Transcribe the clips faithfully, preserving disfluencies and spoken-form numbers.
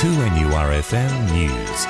two N U R F M News.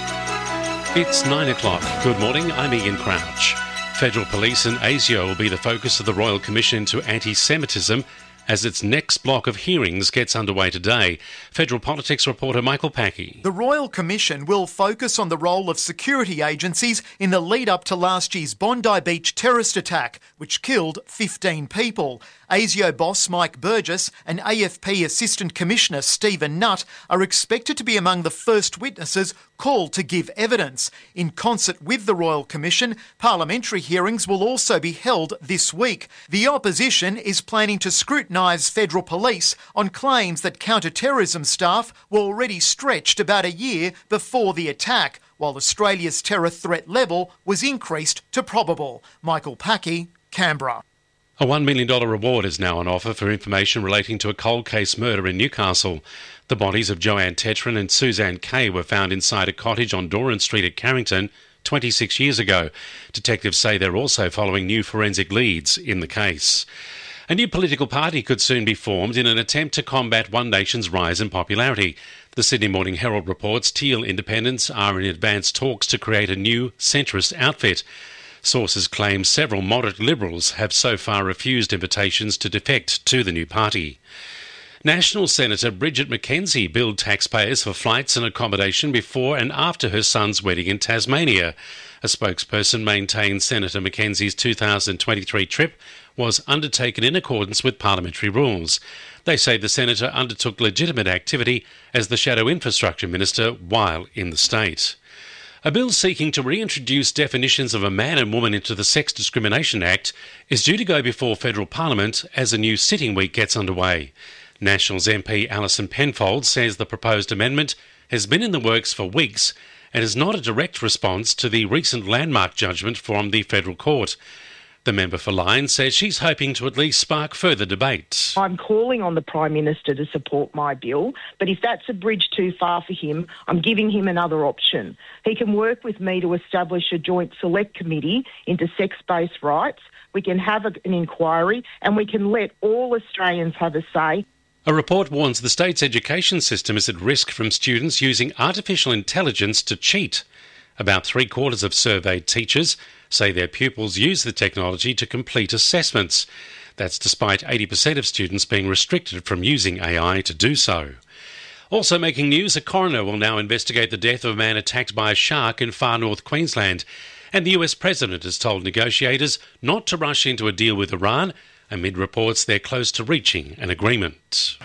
It's nine o'clock. Good morning, I'm Ian Crouch. Federal Police and ASIO will be the focus of the Royal Commission into Anti-Semitism as its next block of hearings gets underway today. Federal Politics reporter Michael Packey. The Royal Commission will focus on the role of security agencies in the lead-up to last year's Bondi Beach terrorist attack, which killed fifteen people. ASIO boss Mike Burgess and A F P Assistant Commissioner Stephen Nutt are expected to be among the first witnesses called to give evidence. In concert with the Royal Commission, parliamentary hearings will also be held this week. The opposition is planning to scrutinise federal police on claims that counter-terrorism staff were already stretched about a year before the attack, while Australia's terror threat level was increased to probable. Michael Packey, Canberra. A one million dollars reward is now on offer for information relating to a cold case murder in Newcastle. The bodies of Joanne Tetron and Suzanne Kay were found inside a cottage on Doran Street at Carrington twenty-six years ago. Detectives say they're also following new forensic leads in the case. A new political party could soon be formed in an attempt to combat One Nation's rise in popularity. The Sydney Morning Herald reports Teal Independents are in advanced talks to create a new centrist outfit. Sources claim several moderate Liberals have so far refused invitations to defect to the new party. National Senator Bridget McKenzie billed taxpayers for flights and accommodation before and after her son's wedding in Tasmania. A spokesperson maintained Senator McKenzie's two thousand twenty-three trip was undertaken in accordance with parliamentary rules. They say the senator undertook legitimate activity as the Shadow Infrastructure Minister while in the state. A bill seeking to reintroduce definitions of a man and woman into the Sex Discrimination Act is due to go before federal parliament as a new sitting week gets underway. Nationals M P Alison Penfold says the proposed amendment has been in the works for weeks and is not a direct response to the recent landmark judgment from the federal court. The member for Lyons says she's hoping to at least spark further debate. I'm calling on the Prime Minister to support my bill, but if that's a bridge too far for him, I'm giving him another option. He can work with me to establish a joint select committee into sex-based rights. We can have a, an inquiry and we can let all Australians have a say. A report warns the state's education system is at risk from students using artificial intelligence to cheat. About three-quarters of surveyed teachers say their pupils use the technology to complete assessments. That's despite eighty percent of students being restricted from using A I to do so. Also making news, a coroner will now investigate the death of a man attacked by a shark in far north Queensland. And the U S President has told negotiators not to rush into a deal with Iran amid reports they're close to reaching an agreement.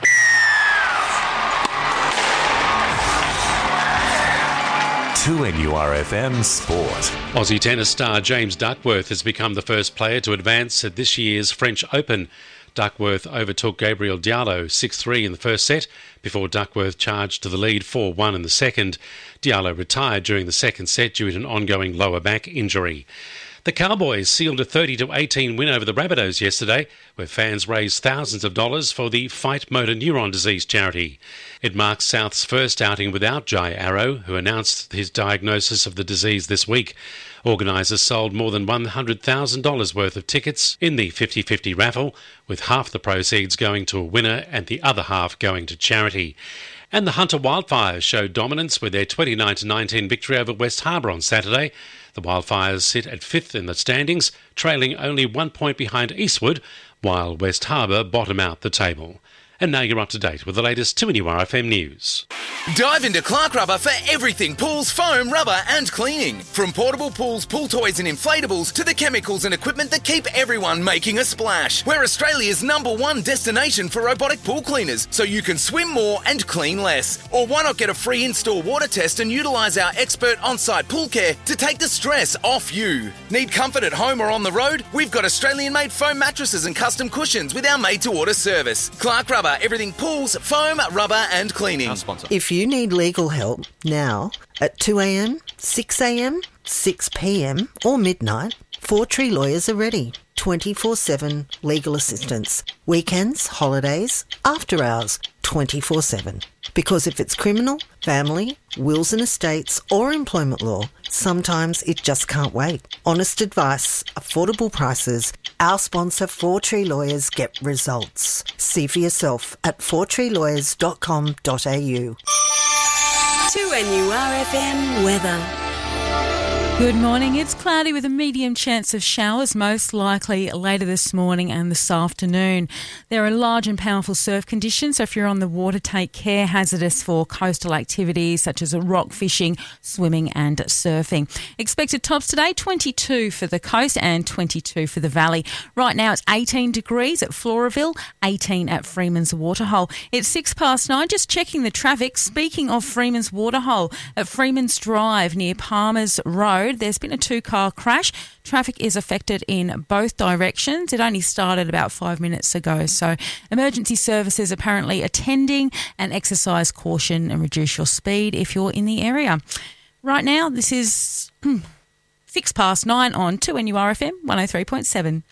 two N U R F M Sport. Aussie tennis star James Duckworth has become the first player to advance at this year's French Open. Duckworth overtook Gabriel Diallo six three in the first set before Duckworth charged to the lead four one in the second. Diallo retired during the second set due to an ongoing lower back injury. The Cowboys sealed a thirty to eighteen win over the Rabbitohs yesterday, where fans raised thousands of dollars for the Fight Motor Neuron Disease charity. It marks South's first outing without Jai Arrow, who announced his diagnosis of the disease this week. Organisers sold more than one hundred thousand dollars worth of tickets in the fifty-fifty raffle, with half the proceeds going to a winner and the other half going to charity. And the Hunter Wildfires showed dominance with their twenty-nine to nineteen victory over West Harbour on Saturday. The Wildfires sit at fifth in the standings, trailing only one point behind Eastwood, while West Harbour bottom out the table. And now you're up to date with the latest two N U R F M news. Dive into Clark Rubber for everything pools, foam, rubber and cleaning. From portable pools, pool toys and inflatables to the chemicals and equipment that keep everyone making a splash. We're Australia's number one destination for robotic pool cleaners, so you can swim more and clean less. Or why not get a free in-store water test and utilise our expert on-site pool care to take the stress off you. Need comfort at home or on the road? We've got Australian-made foam mattresses and custom cushions with our made-to-order service. Clark Rubber, everything pools, foam, rubber and cleaning. Our sponsor. If you need legal help now at two a.m, six a.m, six p.m or midnight, Four Tree Lawyers are ready. twenty-four seven legal assistance. Weekends, holidays, after hours, twenty-four seven. Because if it's criminal, family, wills and estates or employment law, sometimes it just can't wait. Honest advice, affordable prices. Our sponsor, Four Tree Lawyers, get results. See for yourself at four tree lawyers dot com dot a u. two N U R F M weather. Good morning. It's cloudy with a medium chance of showers, most likely later this morning and this afternoon. There are large and powerful surf conditions, so if you're on the water, take care. Hazardous for coastal activities such as rock fishing, swimming and surfing. Expected tops today, twenty-two for the coast and twenty-two for the valley. Right now it's eighteen degrees at Floraville, eighteen at Freeman's Waterhole. It's six past nine, just checking the traffic. Speaking of Freeman's Waterhole, at Freeman's Drive near Palmer's Road, there's been a two-car crash. Traffic is affected in both directions. It only started about five minutes ago. So emergency services apparently attending, and exercise caution and reduce your speed if you're in the area. Right now, this is six past nine on two N U R F M one oh three point seven.